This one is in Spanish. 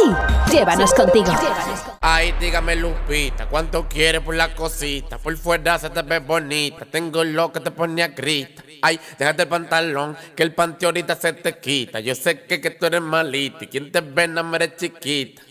Llévanos contigo. Ay, dígame Lupita, ¿cuánto quieres por la cosita? Por fuera se te ve bonita, tengo lo que te pone a grita. Ay, déjate el pantalón, que el panty ahorita se te quita. Yo sé que tú eres malita y quien te ve no me eres chiquita.